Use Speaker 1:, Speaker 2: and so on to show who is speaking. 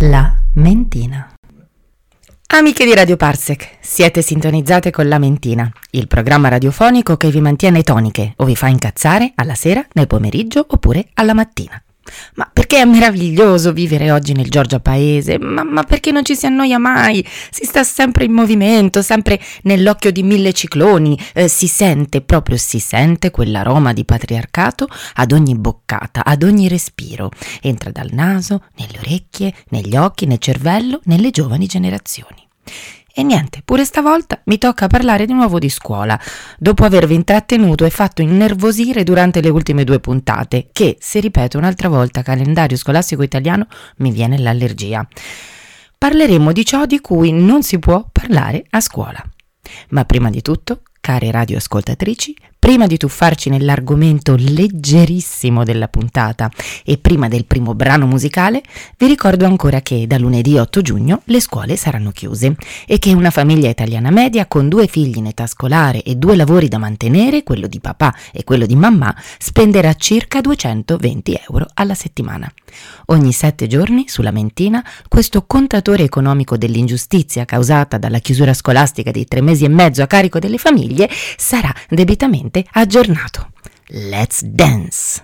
Speaker 1: La Mentina. Amiche di Radio Parsec, siete sintonizzate con La Mentina, il programma radiofonico che vi mantiene toniche o vi fa incazzare alla sera, nel pomeriggio oppure alla mattina. Ma perché è meraviglioso vivere oggi nel Giorgia Paese, ma perché non ci si annoia mai, si sta sempre in movimento, sempre nell'occhio di mille cicloni, si sente quell'aroma di patriarcato ad ogni boccata, ad ogni respiro, entra dal naso, nelle orecchie, negli occhi, nel cervello, nelle giovani generazioni. E niente, pure stavolta mi tocca parlare di nuovo di scuola, dopo avervi intrattenuto e fatto innervosire durante le ultime 2 puntate, che, se ripeto un'altra volta calendario scolastico italiano, mi viene l'allergia. Parleremo di ciò di cui non si può parlare a scuola. Ma prima di tutto, care radioascoltatrici, prima di tuffarci nell'argomento leggerissimo della puntata e prima del primo brano musicale, vi ricordo ancora che da lunedì 8 giugno le scuole saranno chiuse e che una famiglia italiana media con 2 figli in età scolare e 2 lavori da mantenere, quello di papà e quello di mamma, spenderà circa 220 euro alla settimana. Ogni 7 giorni, sulla Mentina, questo contatore economico dell'ingiustizia causata dalla chiusura scolastica di 3 mesi e mezzo a carico delle famiglie sarà debitamente aggiornato. Let's dance!